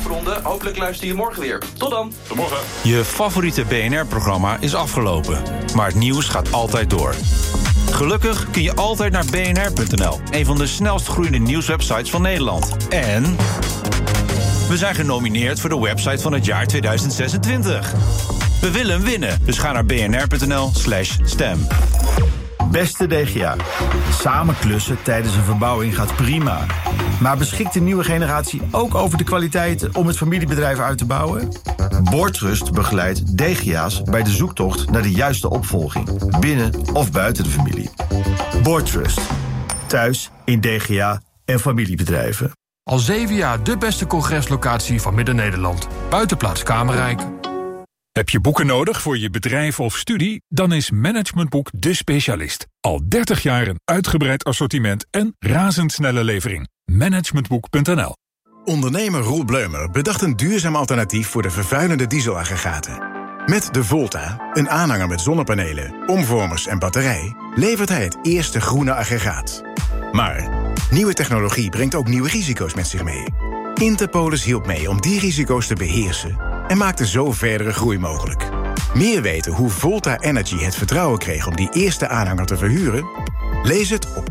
afronden. Hopelijk luister je morgen weer. Tot dan. Tot morgen. Je favoriete BNR-programma is afgelopen. Maar het nieuws gaat altijd door. Gelukkig kun je altijd naar bnr.nl. Een van de snelst groeiende nieuwswebsites van Nederland. En we zijn genomineerd voor de website van het jaar 2026. We willen hem winnen, dus ga naar bnr.nl/stem. Beste DGA, samen klussen tijdens een verbouwing gaat prima. Maar beschikt de nieuwe generatie ook over de kwaliteiten om het familiebedrijf uit te bouwen? Boardtrust begeleidt DGA's bij de zoektocht naar de juiste opvolging, binnen of buiten de familie. Boardtrust, thuis in DGA en familiebedrijven. Al 7 jaar de beste congreslocatie van Midden-Nederland. Buitenplaats Kamerrijk. Heb je boeken nodig voor je bedrijf of studie? Dan is Managementboek de specialist. Al 30 jaar een uitgebreid assortiment en razendsnelle levering. Managementboek.nl. Ondernemer Roel Bleumer bedacht een duurzaam alternatief voor de vervuilende dieselaggregaten. Met de Volta, een aanhanger met zonnepanelen, omvormers en batterij, levert hij het eerste groene aggregaat. Maar nieuwe technologie brengt ook nieuwe risico's met zich mee. Interpolis hielp mee om die risico's te beheersen en maakte zo verdere groei mogelijk. Meer weten hoe Volta Energy het vertrouwen kreeg om die eerste aanhanger te verhuren? Lees het op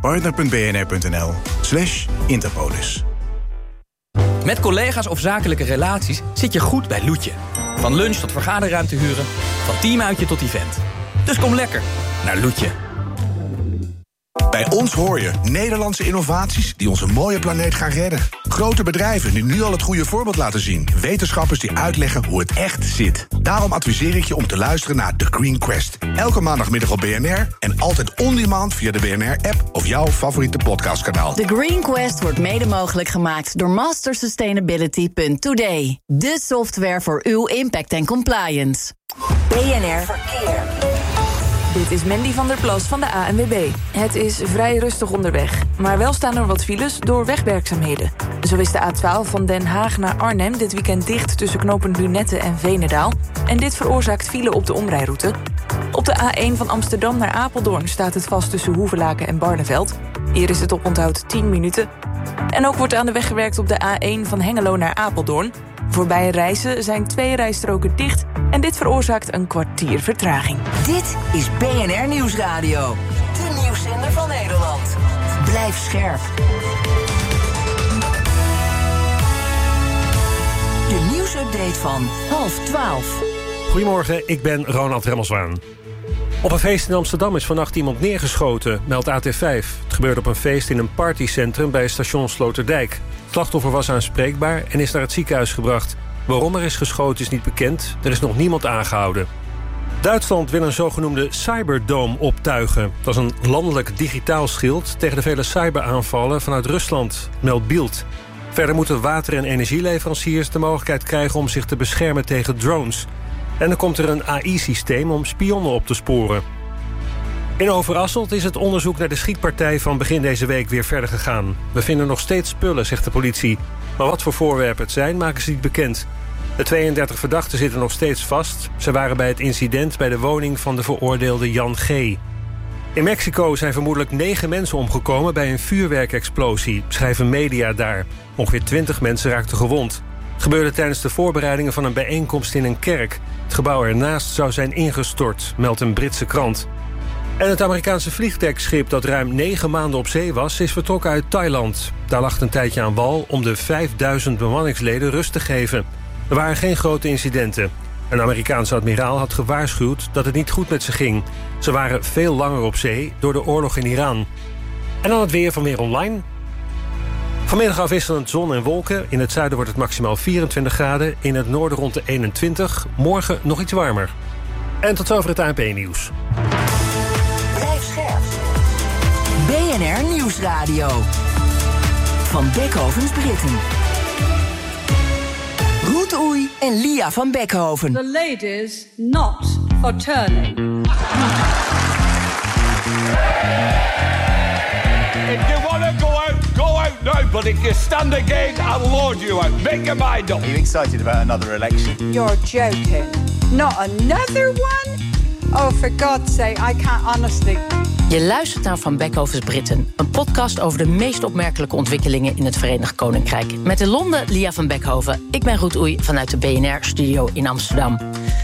partner.bnr.nl/Interpolis. Met collega's of zakelijke relaties zit je goed bij Loetje. Van lunch tot vergaderruimte huren, van teamuitje tot event. Dus kom lekker naar Loetje. Bij ons hoor je Nederlandse innovaties die onze mooie planeet gaan redden. Grote bedrijven die nu al het goede voorbeeld laten zien. Wetenschappers die uitleggen hoe het echt zit. Daarom adviseer ik je om te luisteren naar The Green Quest. Elke maandagmiddag op BNR en altijd on-demand via de BNR-app of jouw favoriete podcastkanaal. The Green Quest wordt mede mogelijk gemaakt door mastersustainability.today. De software voor uw impact en compliance. BNR Verkeer. Dit is Mandy van der Plas van de ANWB. Het is vrij rustig onderweg, maar wel staan er wat files door wegwerkzaamheden. Zo is de A12 van Den Haag naar Arnhem dit weekend dicht tussen knooppunt Lunette en Veenendaal. En dit veroorzaakt file op de omrijroute. Op de A1 van Amsterdam naar Apeldoorn staat het vast tussen Hoevelaken en Barneveld. Hier is het oponthoud 10 minuten. En ook wordt aan de weg gewerkt op de A1 van Hengelo naar Apeldoorn. Voorbij reizen zijn 2 rijstroken dicht en dit veroorzaakt een kwartier vertraging. Dit is BNR Nieuwsradio. De nieuwszender van Nederland. Blijf scherp. De nieuwsupdate van 11:30. Goedemorgen, ik ben Ronald Remmelswaan. Op een feest in Amsterdam is vannacht iemand neergeschoten, meldt AT5. Het gebeurde op een feest in een partycentrum bij station Sloterdijk. Het slachtoffer was aanspreekbaar en is naar het ziekenhuis gebracht. Waarom er is geschoten is niet bekend. Er is nog niemand aangehouden. Duitsland wil een zogenoemde cyberdome optuigen. Dat is een landelijk digitaal schild tegen de vele cyberaanvallen vanuit Rusland, meldt Bild. Verder moeten water- en energieleveranciers de mogelijkheid krijgen om zich te beschermen tegen drones. En dan komt er een AI-systeem om spionnen op te sporen. In Overasselt is het onderzoek naar de schietpartij van begin deze week weer verder gegaan. We vinden nog steeds spullen, zegt de politie. Maar wat voor voorwerpen het zijn, maken ze niet bekend. De 32 verdachten zitten nog steeds vast. Ze waren bij het incident bij de woning van de veroordeelde Jan G. In Mexico zijn vermoedelijk 9 mensen omgekomen bij een vuurwerkexplosie, schrijven media daar. Ongeveer 20 mensen raakten gewond. Het gebeurde tijdens de voorbereidingen van een bijeenkomst in een kerk. Het gebouw ernaast zou zijn ingestort, meldt een Britse krant. En het Amerikaanse vliegdekschip dat ruim 9 maanden op zee was, is vertrokken uit Thailand. Daar lag een tijdje aan wal om de 5000 bemanningsleden rust te geven. Er waren geen grote incidenten. Een Amerikaanse admiraal had gewaarschuwd dat het niet goed met ze ging. Ze waren veel langer op zee door de oorlog in Iran. En dan het weer van Weer Online. Vanmiddag afwisselend zon en wolken. In het zuiden wordt het maximaal 24 graden. In het noorden rond de 21. Morgen nog iets warmer. En tot zover het ANP-nieuws. Blijf scherp. BNR Nieuwsradio. Van Bekhovens Britten. Roet Oei en Lia van Bekhoven. The ladies not for turning. If you want to go out now, but if you stand again, I'll lord you out. Make your mind up. Are you excited about another election? You're joking. Not another one? Oh, for God's sake, I can't honestly. Je luistert naar Van Beckhovens Britten, een podcast over de meest opmerkelijke ontwikkelingen in het Verenigd Koninkrijk. Met in Londen Lia van Beckhoven. Ik ben Ruud Oei vanuit de BNR-studio in Amsterdam.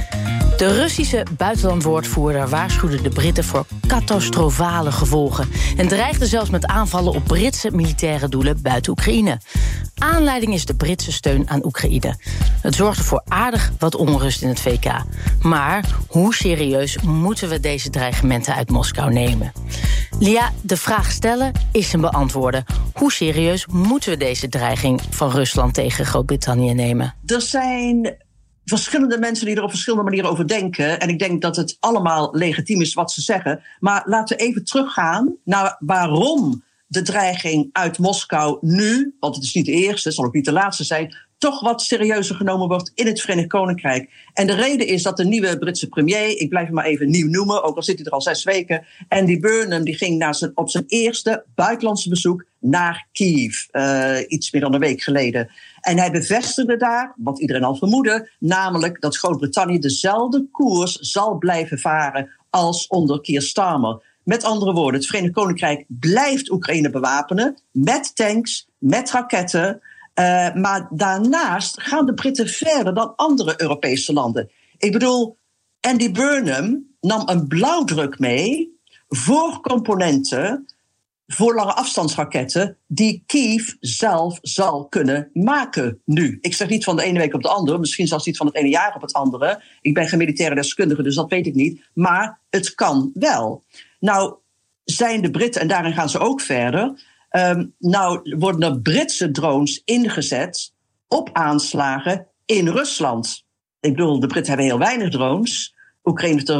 De Russische buitenlandwoordvoerder waarschuwde de Britten voor catastrofale gevolgen en dreigde zelfs met aanvallen op Britse militaire doelen buiten Oekraïne. Aanleiding is de Britse steun aan Oekraïne. Het zorgde voor aardig wat onrust in het VK. Maar hoe serieus moeten we deze dreigementen uit Moskou nemen? Lia, de vraag stellen is een beantwoorden. Hoe serieus moeten we deze dreiging van Rusland tegen Groot-Brittannië nemen? Er zijn verschillende mensen die er op verschillende manieren over denken. En ik denk dat het allemaal legitiem is wat ze zeggen. Maar laten we even teruggaan naar waarom de dreiging uit Moskou nu, want het is niet de eerste, het zal ook niet de laatste zijn, toch wat serieuzer genomen wordt in het Verenigd Koninkrijk. En de reden is dat de nieuwe Britse premier, ik blijf hem maar even nieuw noemen, ook al zit hij er al 6 weken, Andy Burnham, die ging op zijn eerste buitenlandse bezoek naar Kiev, iets meer dan een week geleden. En hij bevestigde daar, wat iedereen al vermoedde, namelijk dat Groot-Brittannië dezelfde koers zal blijven varen als onder Keir Starmer. Met andere woorden, het Verenigd Koninkrijk blijft Oekraïne bewapenen met tanks, met raketten. Maar daarnaast gaan de Britten verder dan andere Europese landen. Ik bedoel, Andy Burnham nam een blauwdruk mee voor componenten, voor lange afstandsraketten, die Kiev zelf zal kunnen maken nu. Ik zeg niet van de ene week op de andere, misschien zelfs niet van het ene jaar op het andere. Ik ben geen militaire deskundige, dus dat weet ik niet. Maar het kan wel. Nou zijn de Britten, en daarin gaan ze ook verder, nou worden er Britse drones ingezet op aanslagen in Rusland. Ik bedoel, de Britten hebben heel weinig drones. Oekraïne heeft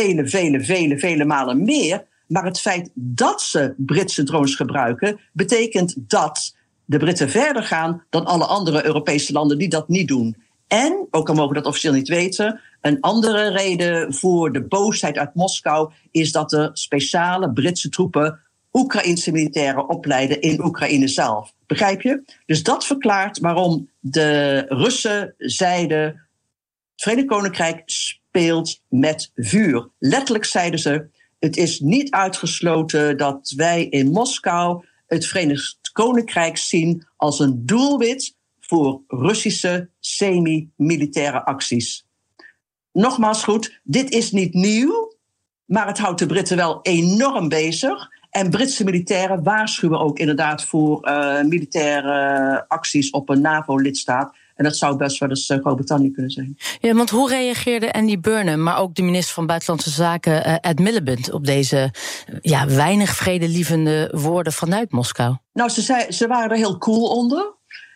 er vele malen meer. Maar het feit dat ze Britse drones gebruiken, betekent dat de Britten verder gaan dan alle andere Europese landen die dat niet doen. En, ook al mogen we dat officieel niet weten, een andere reden voor de boosheid uit Moskou is dat er speciale Britse troepen Oekraïense militairen opleiden in Oekraïne zelf. Begrijp je? Dus dat verklaart waarom de Russen zeiden, het Verenigd Koninkrijk speelt met vuur. Letterlijk zeiden ze, het is niet uitgesloten dat wij in Moskou het Verenigd Koninkrijk zien als een doelwit voor Russische semi-militaire acties. Nogmaals goed, dit is niet nieuw, maar het houdt de Britten wel enorm bezig. En Britse militairen waarschuwen ook inderdaad voor militaire acties op een NAVO-lidstaat. En dat zou best wel eens Groot-Brittannië kunnen zijn. Ja, want hoe reageerde Andy Burnham, maar ook de minister van Buitenlandse Zaken Ed Miliband op deze weinig vredelievende woorden vanuit Moskou? Nou, ze waren er heel cool onder.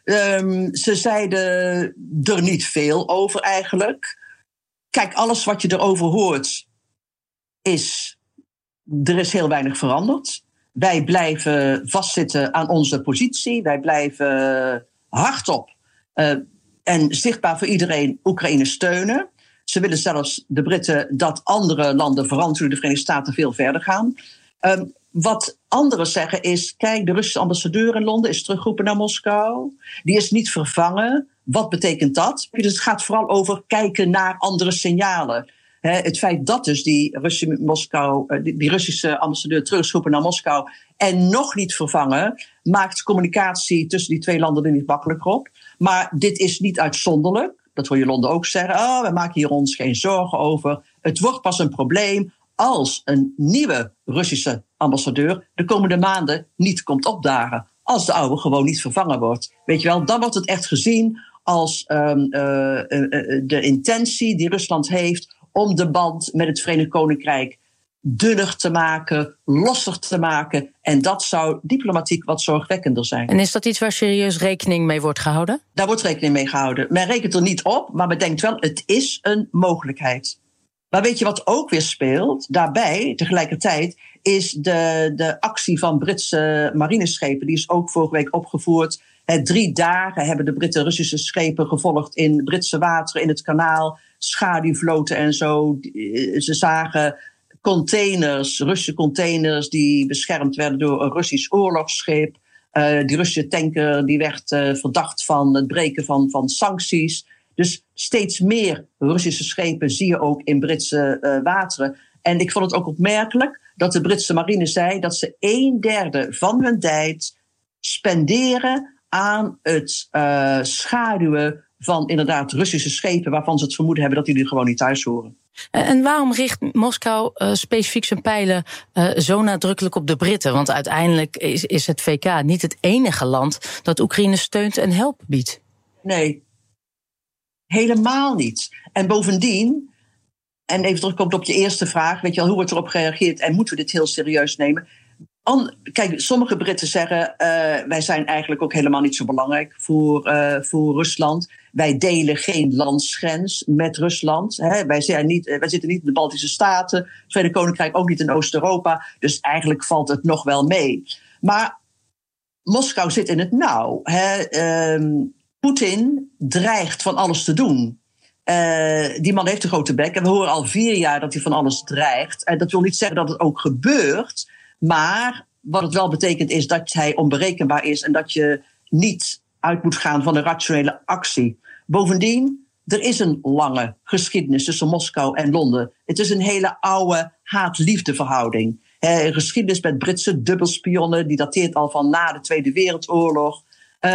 Ze zeiden er niet veel over eigenlijk. Kijk, alles wat je erover hoort er is heel weinig veranderd. Wij blijven vastzitten aan onze positie. Wij blijven hardop en zichtbaar voor iedereen Oekraïne steunen. Ze willen zelfs, de Britten, dat andere landen, vooral natuurlijk de Verenigde Staten, veel verder gaan. Wat anderen zeggen is, kijk, de Russische ambassadeur in Londen is teruggeroepen naar Moskou. Die is niet vervangen. Wat betekent dat? Dus het gaat vooral over kijken naar andere signalen. Het feit dat dus die Russische ambassadeur terug is geroepen naar Moskou en nog niet vervangen, maakt communicatie tussen die twee landen er niet makkelijker op. Maar dit is niet uitzonderlijk. Dat hoor je Londen ook zeggen. We maken hier ons geen zorgen over. Het wordt pas een probleem als een nieuwe Russische ambassadeur de komende maanden niet komt opdagen. Als de oude gewoon niet vervangen wordt. Weet je wel, dan wordt het echt gezien als de intentie die Rusland heeft om de band met het Verenigd Koninkrijk dunner te maken, losser te maken. En dat zou diplomatiek wat zorgwekkender zijn. En is dat iets waar serieus rekening mee wordt gehouden? Daar wordt rekening mee gehouden. Men rekent er niet op, maar men denkt wel, het is een mogelijkheid. Maar weet je wat ook weer speelt? Daarbij, tegelijkertijd, is de actie van Britse marineschepen. Die is ook vorige week opgevoerd. 3 dagen hebben de Britten Russische schepen gevolgd in Britse wateren, in het kanaal, schaduwvloten en zo. Ze zagen containers, Russische containers die beschermd werden door een Russisch oorlogsschip. Die Russische tanker die werd verdacht van het breken van sancties. Dus steeds meer Russische schepen zie je ook in Britse wateren. En ik vond het ook opmerkelijk dat de Britse marine zei dat ze 1/3 van hun tijd spenderen aan het schaduwen van inderdaad Russische schepen waarvan ze het vermoeden hebben dat die er gewoon niet thuis horen. En waarom richt Moskou specifiek zijn pijlen zo nadrukkelijk op de Britten? Want uiteindelijk is het VK niet het enige land dat Oekraïne steunt en hulp biedt. Nee, helemaal niet. En bovendien, en even terugkomt op je eerste vraag, weet je wel, hoe wordt erop gereageerd en moeten we dit heel serieus nemen? Kijk, sommige Britten zeggen, wij zijn eigenlijk ook helemaal niet zo belangrijk voor Rusland. Wij delen geen landsgrens met Rusland. Hè. Wij zitten niet in de Baltische Staten, het Verenigd Koninkrijk ook niet in Oost-Europa. Dus eigenlijk valt het nog wel mee. Maar Moskou zit in het nauw. Poetin dreigt van alles te doen. Die man heeft een grote bek en we horen al 4 jaar dat hij van alles dreigt. En dat wil niet zeggen dat het ook gebeurt. Maar wat het wel betekent is dat hij onberekenbaar is en dat je niet uit moet gaan van een rationele actie. Bovendien, er is een lange geschiedenis tussen Moskou en Londen. Het is een hele oude haat-liefde verhouding. Een geschiedenis met Britse dubbelspionnen, die dateert al van na de Tweede Wereldoorlog.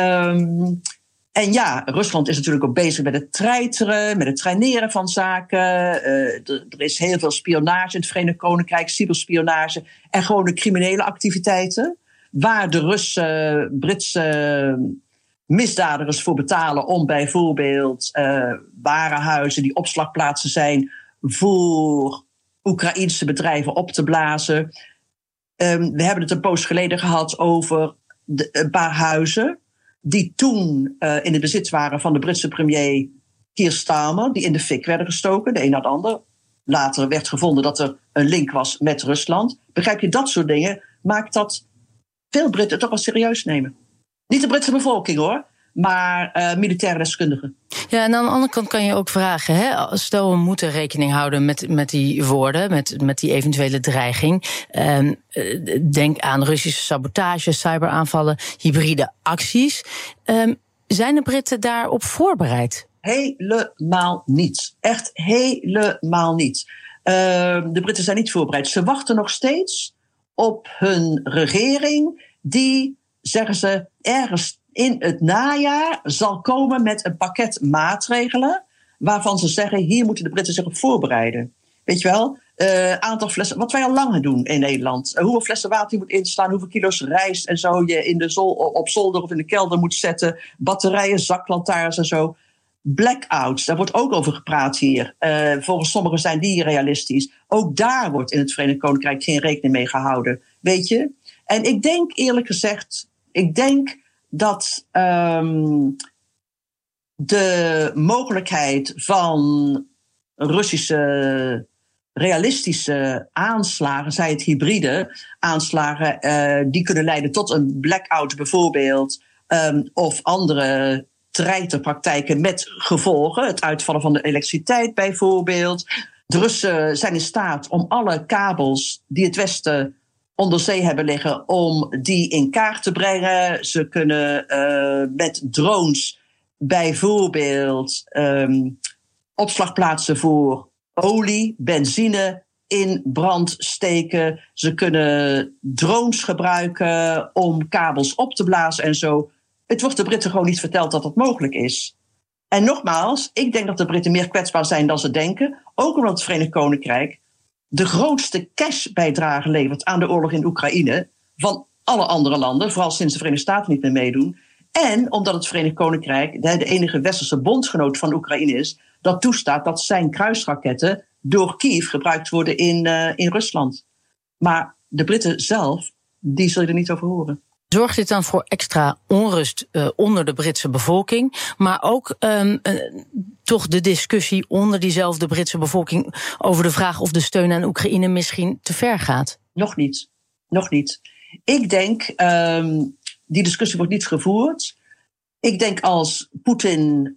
En ja, Rusland is natuurlijk ook bezig met het treiteren, met het traineren van zaken. Er is heel veel spionage in het Verenigd Koninkrijk, cyberspionage en gewoon de criminele activiteiten. Waar de Russen, Britse misdadigers voor betalen om bijvoorbeeld warenhuizen die opslagplaatsen zijn voor Oekraïense bedrijven op te blazen. We hebben het een poos geleden gehad over een paar huizen die toen in het bezit waren van de Britse premier Keir Starmer, die in de fik werden gestoken, de een na de ander. Later werd gevonden dat er een link was met Rusland. Begrijp je, dat soort dingen maakt dat veel Britten het toch wel serieus nemen. Niet de Britse bevolking hoor, maar militaire deskundigen. Ja, en aan de andere kant kan je ook vragen, hè, stel we moeten rekening houden met die woorden, met die eventuele dreiging. Denk aan Russische sabotage, cyberaanvallen, hybride acties. Zijn de Britten daarop voorbereid? Helemaal niet. Echt helemaal niet. De Britten zijn niet voorbereid. Ze wachten nog steeds op hun regering die, zeggen ze, ergens in het najaar zal komen met een pakket maatregelen waarvan ze zeggen, hier moeten de Britten zich op voorbereiden. Weet je wel, aantal flessen, wat wij al langer doen in Nederland. Hoeveel flessen water je moet instaan, hoeveel kilo's rijst en zo je in de op zolder of in de kelder moet zetten. Batterijen, zaklantaarns en zo. Blackouts, daar wordt ook over gepraat hier. Volgens sommigen zijn die realistisch. Ook daar wordt in het Verenigd Koninkrijk geen rekening mee gehouden. Weet je? En ik denk eerlijk gezegd, dat de mogelijkheid van Russische realistische aanslagen, zij het hybride aanslagen, die kunnen leiden tot een blackout bijvoorbeeld, of andere treiterpraktijken met gevolgen, het uitvallen van de elektriciteit bijvoorbeeld. De Russen zijn in staat om alle kabels die het Westen onder zee hebben liggen, om die in kaart te brengen. Ze kunnen met drones bijvoorbeeld opslagplaatsen voor olie, benzine in brand steken. Ze kunnen drones gebruiken om kabels op te blazen en zo. Het wordt de Britten gewoon niet verteld dat dat mogelijk is. En nogmaals, ik denk dat de Britten meer kwetsbaar zijn dan ze denken. Ook omdat het Verenigd Koninkrijk de grootste cashbijdrage levert aan de oorlog in Oekraïne van alle andere landen, vooral sinds de Verenigde Staten niet meer meedoen. En omdat het Verenigd Koninkrijk de enige westerse bondgenoot van Oekraïne is, dat toestaat dat zijn kruisraketten door Kiev gebruikt worden in Rusland. Maar de Britten zelf, die zul je er niet over horen. Zorgt dit dan voor extra onrust onder de Britse bevolking, maar ook toch de discussie onder diezelfde Britse bevolking over de vraag of de steun aan Oekraïne misschien te ver gaat? Nog niet. Ik denk, die discussie wordt niet gevoerd. Ik denk als Poetin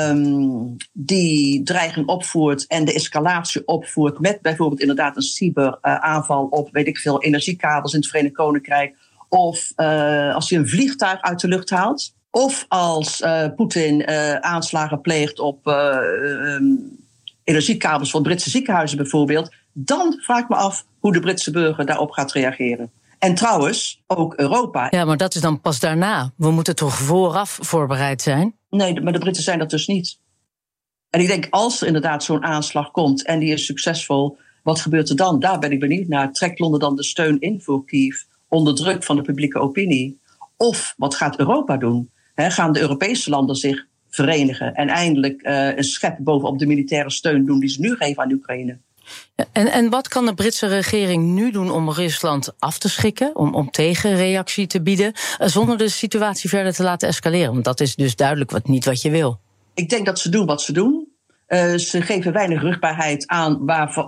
die dreiging opvoert en de escalatie opvoert met bijvoorbeeld inderdaad een cyberaanval op, weet ik veel, energiekabels in het Verenigd Koninkrijk, of als hij een vliegtuig uit de lucht haalt, of als Poetin aanslagen pleegt op energiekabels van Britse ziekenhuizen bijvoorbeeld, dan vraag ik me af hoe de Britse burger daarop gaat reageren. En trouwens, ook Europa. Ja, maar dat is dan pas daarna. We moeten toch vooraf voorbereid zijn? Nee, maar de Britten zijn dat dus niet. En ik denk, als er inderdaad zo'n aanslag komt en die is succesvol, wat gebeurt er dan? Daar ben ik benieuwd naar. Trekt Londen dan de steun in voor Kiev onder druk van de publieke opinie? Of wat gaat Europa doen? Gaan de Europese landen zich verenigen en eindelijk een schep bovenop de militaire steun doen die ze nu geven aan Oekraïne? En wat kan de Britse regering nu doen om Rusland af te schrikken, om tegenreactie te bieden, zonder de situatie verder te laten escaleren? Want dat is dus duidelijk niet wat je wil. Ik denk dat ze doen wat ze doen. Ze geven weinig rugbaarheid aan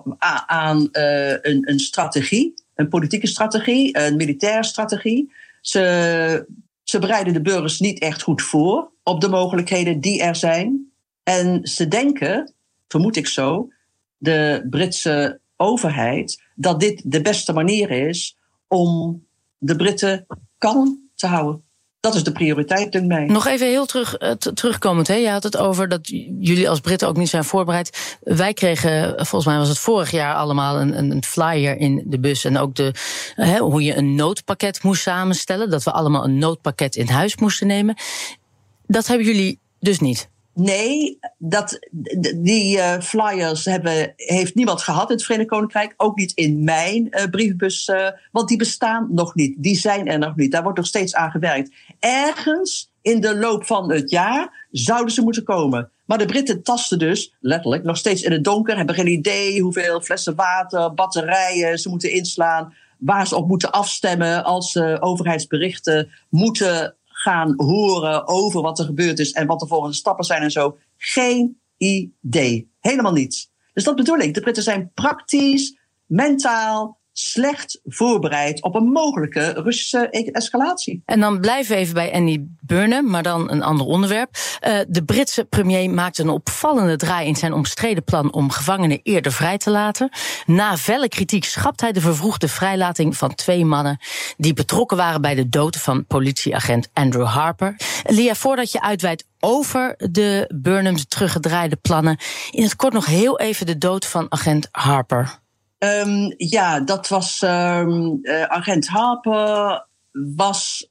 een strategie, een politieke strategie, een militaire strategie. Ze bereiden de burgers niet echt goed voor op de mogelijkheden die er zijn. En ze denken, vermoed ik zo, de Britse overheid, dat dit de beste manier is om de Britten kalm te houden. Dat is de prioriteit, denk mij. Nog even heel terugkomend. Je had het over dat jullie als Britten ook niet zijn voorbereid. Wij kregen, volgens mij was het vorig jaar allemaal een flyer in de bus. En ook hoe je een noodpakket moest samenstellen. Dat we allemaal een noodpakket in huis moesten nemen. Dat hebben jullie dus niet. Nee, die flyers heeft niemand gehad in het Verenigd Koninkrijk. Ook niet in mijn brievenbus, want die bestaan nog niet. Die zijn er nog niet. Daar wordt nog steeds aan gewerkt. Ergens in de loop van het jaar zouden ze moeten komen. Maar de Britten tasten dus, letterlijk, nog steeds in het donker. Hebben geen idee hoeveel flessen water, batterijen ze moeten inslaan. Waar ze op moeten afstemmen als ze overheidsberichten moeten gaan horen over wat er gebeurd is en wat de volgende stappen zijn en zo. Geen idee. Helemaal niets. Dus dat bedoel ik. De Britten zijn praktisch, mentaal slecht voorbereid op een mogelijke Russische escalatie. En dan blijven we even bij Andy Burnham, maar dan een ander onderwerp. De Britse premier maakte een opvallende draai in zijn omstreden plan om gevangenen eerder vrij te laten. Na felle kritiek schrapt hij de vervroegde vrijlating van 2 mannen die betrokken waren bij de dood van politieagent Andrew Harper. Lia, voordat je uitweidt over de Burnham's teruggedraaide plannen, in het kort nog heel even de dood van agent Harper. Dat was agent Harper was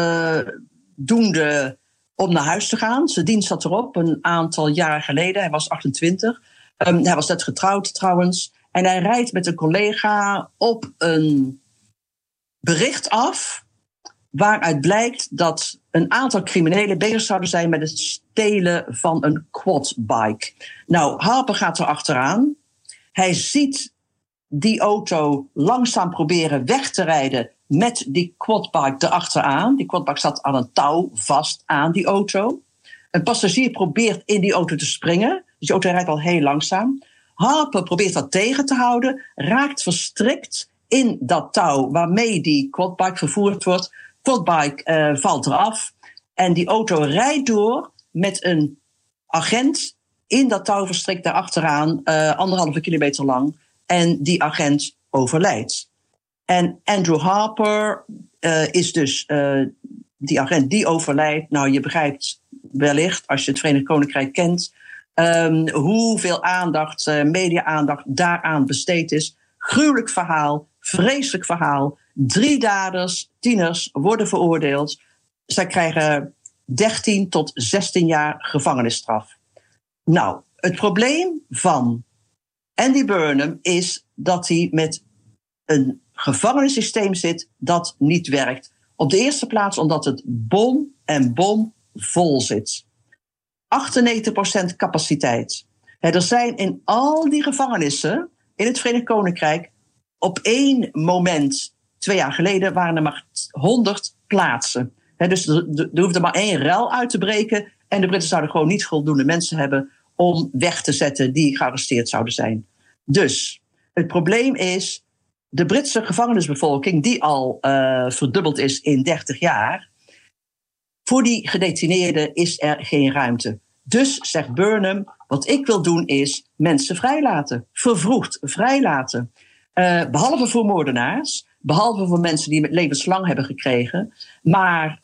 doende om naar huis te gaan. Zijn dienst zat erop een aantal jaren geleden. Hij was 28. Hij was net getrouwd trouwens. En hij rijdt met een collega op een bericht af waaruit blijkt dat een aantal criminelen bezig zouden zijn met het stelen van een quadbike. Nou, Harper gaat er achteraan. Hij ziet die auto langzaam proberen weg te rijden met die quadbike erachteraan. Die quadbike zat aan een touw vast aan die auto. Een passagier probeert in die auto te springen. Dus die auto rijdt al heel langzaam. Harper probeert dat tegen te houden, raakt verstrikt in dat touw waarmee die quadbike vervoerd wordt. Quadbike valt eraf en die auto rijdt door met een agent in dat touw verstrikt daarachteraan, 1,5 kilometer lang. En die agent overlijdt. En Andrew Harper is dus die agent die overlijdt. Nou, je begrijpt wellicht, als je het Verenigd Koninkrijk kent, hoeveel aandacht, media-aandacht daaraan besteed is. Gruwelijk verhaal, vreselijk verhaal. 3 daders, tieners, worden veroordeeld. Zij krijgen 13 tot 16 jaar gevangenisstraf. Nou, het probleem van Andy Burnham is dat hij met een gevangenissysteem zit dat niet werkt. Op de eerste plaats omdat het bom vol zit. 98% capaciteit. Er zijn in al die gevangenissen in het Verenigd Koninkrijk op 1 moment, 2 jaar geleden, waren er maar 100 plaatsen. Dus er hoefde maar 1 rel uit te breken en de Britten zouden gewoon niet voldoende mensen hebben om weg te zetten die gearresteerd zouden zijn. Dus het probleem is, de Britse gevangenisbevolking, die al verdubbeld is in 30 jaar, voor die gedetineerden is er geen ruimte. Dus, zegt Burnham, wat ik wil doen is mensen vrijlaten. Vervroegd vrijlaten. Behalve voor moordenaars, behalve voor mensen die het levenslang hebben gekregen, maar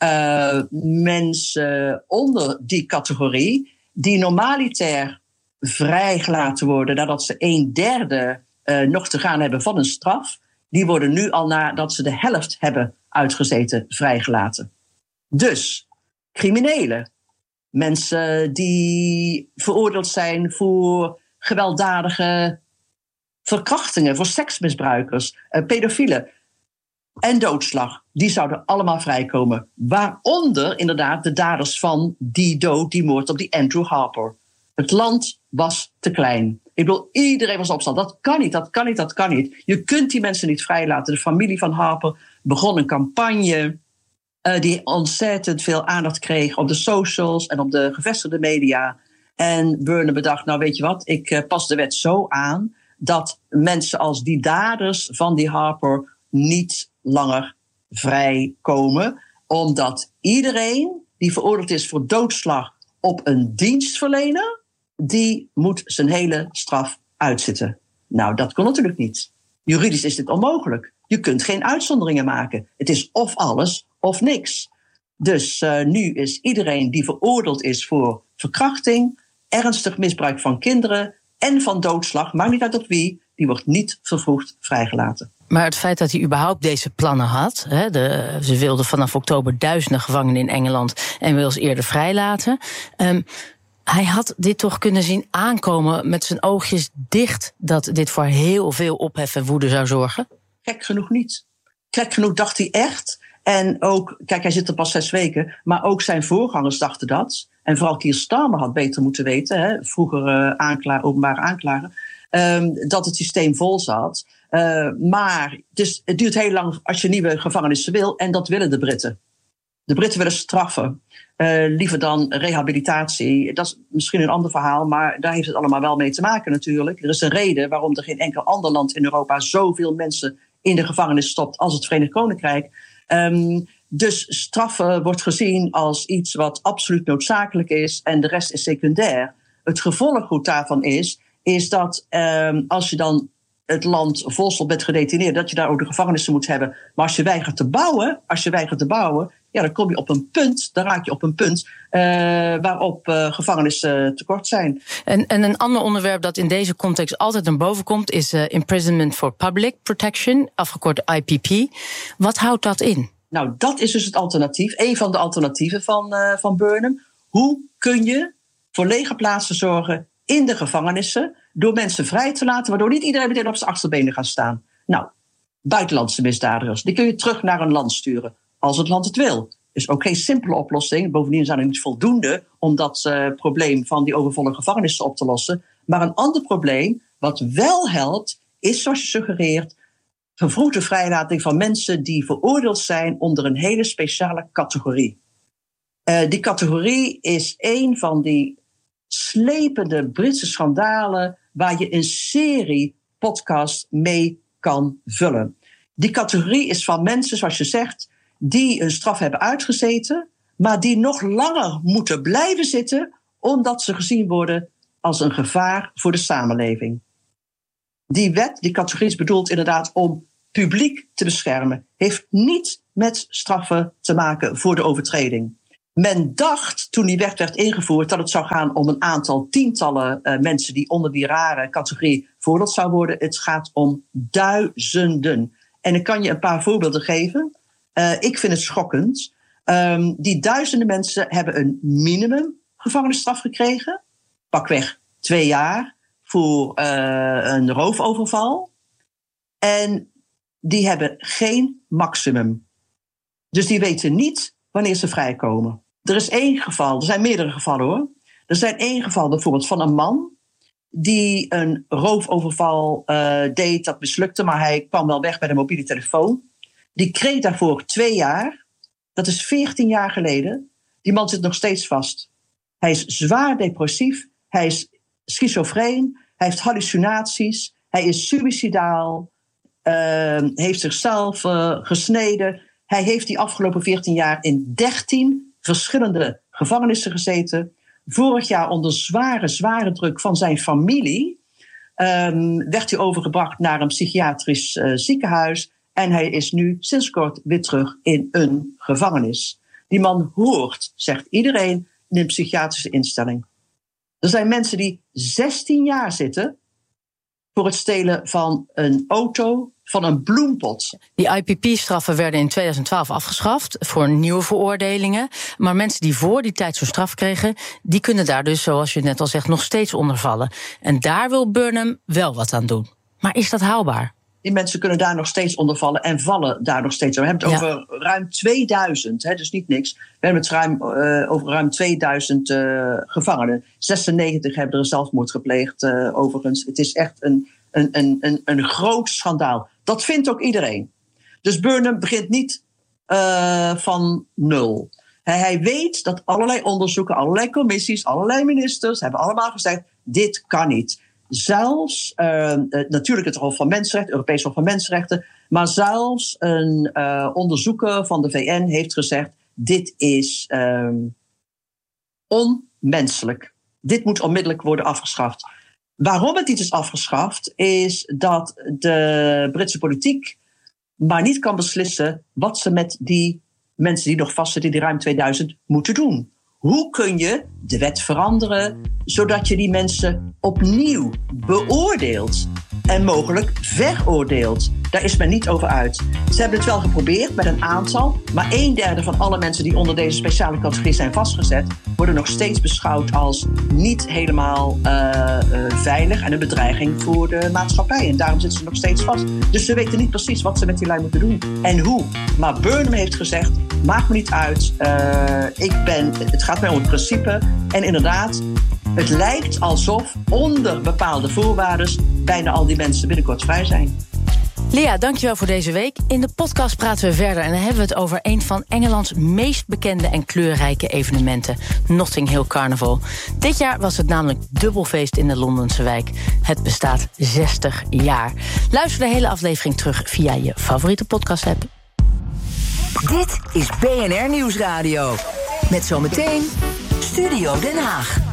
mensen onder die categorie die normaliter vrijgelaten worden nadat ze nog te gaan hebben van een straf, die worden nu al nadat ze de helft hebben uitgezeten vrijgelaten. Dus criminelen, mensen die veroordeeld zijn voor gewelddadige verkrachtingen, voor seksmisbruikers, pedofielen en doodslag, die zouden allemaal vrijkomen. Waaronder inderdaad de daders van die moord op die Andrew Harper. Het land was te klein. Ik bedoel, iedereen was opstand. Dat kan niet. Je kunt die mensen niet vrijlaten. De familie van Harper begon een campagne die ontzettend veel aandacht kreeg op de socials en op de gevestigde media. En Burnham bedacht, nou weet je wat, ik pas de wet zo aan dat mensen als die daders van die Harper niet langer vrijkomen. Omdat iedereen die veroordeeld is voor doodslag op een dienstverlener, die moet zijn hele straf uitzitten. Nou, dat kon natuurlijk niet. Juridisch is dit onmogelijk. Je kunt geen uitzonderingen maken. Het is of alles of niks. Dus nu is iedereen die veroordeeld is voor verkrachting, ernstig misbruik van kinderen en van doodslag, maakt niet uit op wie, die wordt niet vervroegd vrijgelaten. Maar het feit dat hij überhaupt deze plannen had, ze wilden vanaf oktober duizenden gevangenen in Engeland en wil ze eerder vrijlaten. Hij had dit toch kunnen zien aankomen met zijn oogjes dicht, dat dit voor heel veel ophef en woede zou zorgen? Gek genoeg niet. Gek genoeg dacht hij echt. En ook, kijk, hij zit er pas 6 weken, maar ook zijn voorgangers dachten dat. En vooral Keir Starmer had beter moeten weten, vroeger openbare aanklager, dat het systeem vol zat. Maar dus het duurt heel lang als je nieuwe gevangenissen wil, en dat willen de Britten. De Britten willen straffen, liever dan rehabilitatie. Dat is misschien een ander verhaal, maar daar heeft het allemaal wel mee te maken natuurlijk. Er is een reden waarom er geen enkel ander land in Europa zoveel mensen in de gevangenis stopt als het Verenigd Koninkrijk. Dus straffen wordt gezien als iets wat absoluut noodzakelijk is en de rest is secundair. Het gevolg daarvan is dat als je dan het land volstopt met gedetineerden, dat je daar ook de gevangenissen moet hebben. Maar als je weigert te bouwen, ja, dan kom je op een punt, dan raak je op een punt waarop gevangenissen tekort zijn. En een ander onderwerp dat in deze context altijd naar boven komt is Imprisonment for Public Protection, afgekort IPP. Wat houdt dat in? Nou, dat is dus het alternatief, een van de alternatieven van Burnham. Hoe kun je voor lege plaatsen zorgen in de gevangenissen door mensen vrij te laten, waardoor niet iedereen meteen op zijn achterbenen gaat staan? Nou, buitenlandse misdadigers, die kun je terug naar een land sturen, als het land het wil. Is ook geen simpele oplossing. Bovendien zijn er niet voldoende om dat probleem van die overvolle gevangenissen op te lossen. Maar een ander probleem, wat wel helpt, is, zoals je suggereert, vervroegde vrijlating van mensen die veroordeeld zijn onder een hele speciale categorie. Die categorie is een van die slepende Britse schandalen waar je een serie podcasts mee kan vullen. Die categorie is van mensen, zoals je zegt, die een straf hebben uitgezeten, maar die nog langer moeten blijven zitten omdat ze gezien worden als een gevaar voor de samenleving. Die categorie is bedoeld inderdaad om publiek te beschermen. Heeft niet met straffen te maken voor de overtreding. Men dacht, toen die wet werd ingevoerd, dat het zou gaan om een aantal tientallen mensen die onder die rare categorie veroordeeld zou worden. Het gaat om duizenden. En ik kan je een paar voorbeelden geven. Ik vind het schokkend. Die duizenden mensen hebben een minimum gevangenisstraf gekregen. Pakweg 2 jaar voor een roofoverval. En die hebben geen maximum. Dus die weten niet wanneer ze vrijkomen. Er is 1 geval, er zijn meerdere gevallen hoor. Er zijn 1 geval bijvoorbeeld van een man die een roofoverval deed, dat mislukte, maar hij kwam wel weg met een mobiele telefoon. Die kreeg daarvoor 2 jaar. Dat is 14 jaar geleden. Die man zit nog steeds vast. Hij is zwaar depressief. Hij is schizofreen. Hij heeft hallucinaties. Hij is suïcidaal. Heeft zichzelf gesneden. Hij heeft die afgelopen 14 jaar in 13 verschillende gevangenissen gezeten. Vorig jaar onder zware druk van zijn familie werd hij overgebracht naar een psychiatrisch ziekenhuis. En hij is nu sinds kort weer terug in een gevangenis. Die man hoort, zegt iedereen, in een psychiatrische instelling. Er zijn mensen die 16 jaar zitten voor het stelen van een auto, van een bloempot. Die IPP-straffen werden in 2012 afgeschaft voor nieuwe veroordelingen. Maar mensen die voor die tijd zo'n straf kregen, die kunnen daar dus, zoals je net al zegt, nog steeds onder vallen. En daar wil Burnham wel wat aan doen. Maar is dat haalbaar? Die mensen kunnen daar nog steeds onder vallen en vallen daar nog steeds. We hebben het over ruim 2000, dus niet niks. We hebben het over ruim 2000 gevangenen. 96 hebben er zelfmoord gepleegd, overigens. Het is echt een groot schandaal. Dat vindt ook iedereen. Dus Burnham begint niet van nul. Hij weet dat allerlei onderzoeken, allerlei commissies, allerlei ministers hebben allemaal gezegd, dit kan niet. Zelfs natuurlijk het Hof van Mensenrechten, Europees Hof van Mensenrechten, maar zelfs een onderzoeker van de VN heeft gezegd, dit is onmenselijk. Dit moet onmiddellijk worden afgeschaft. Waarom het niet is afgeschaft, is dat de Britse politiek maar niet kan beslissen wat ze met die mensen die nog vastzitten, die ruim 2000, moeten doen. Hoe kun je de wet veranderen, zodat je die mensen opnieuw beoordeelt en mogelijk veroordeelt? Daar is men niet over uit. Ze hebben het wel geprobeerd met een aantal, maar 1/3 van alle mensen die onder deze speciale categorie zijn vastgezet, worden nog steeds beschouwd als niet helemaal veilig en een bedreiging voor de maatschappij. En daarom zitten ze nog steeds vast. Dus ze weten niet precies wat ze met die lui moeten doen en hoe. Maar Burnham heeft gezegd, maakt me niet uit. Het gaat mij om het principe. En inderdaad, het lijkt alsof onder bepaalde voorwaarden bijna al die mensen binnenkort vrij zijn. Lea, dankjewel voor deze week. In de podcast praten we verder en dan hebben we het over een van Engelands meest bekende en kleurrijke evenementen, Notting Hill Carnival. Dit jaar was het namelijk dubbelfeest in de Londense wijk. Het bestaat 60 jaar. Luister de hele aflevering terug via je favoriete podcast-app. Dit is BNR Nieuwsradio. Met zometeen Studio Den Haag.